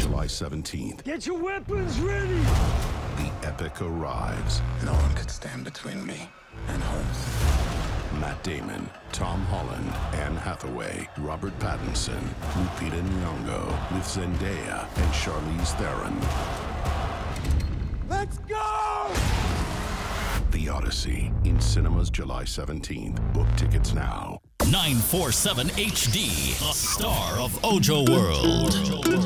July 17th. Get your weapons ready! The epic arrives. No one could stand between me and home. Matt Damon, Tom Holland, Anne Hathaway, Robert Pattinson, Lupita Nyong'o, with Zendaya and Charlize Theron. Let's go! The Odyssey, in cinemas July 17th. Book tickets now. 947 HD, the star of Ojo World.